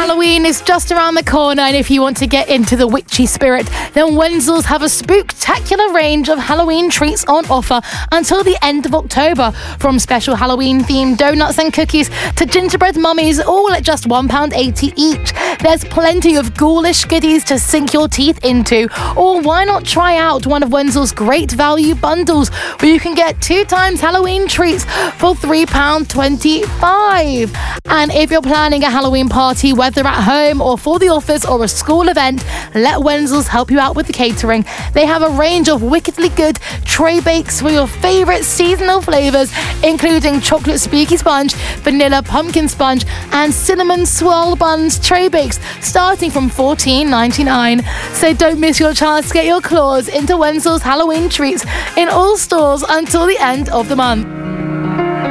Halloween is just around the corner, and if you want to get into the witchy spirit, then Wenzel's have a spooktacular range of Halloween treats on offer until the end of October. From special Halloween-themed donuts and cookies to gingerbread mummies, all at just £1.80 each. There's plenty of ghoulish goodies to sink your teeth into. Or why not try out one of Wenzel's great value bundles, where you can get 2 times Halloween treats for £3.25. And if you're planning a Halloween party, whether at home or for the office or a school event, let Wenzel's help you out with the catering. They have a range of wickedly good tray bakes for your favourite seasonal flavours, including chocolate spooky sponge, vanilla pumpkin sponge and cinnamon swirl buns tray bakes, starting from $14.99. So don't miss your chance to get your claws into Wenzel's Halloween treats in all stores until the end of the month.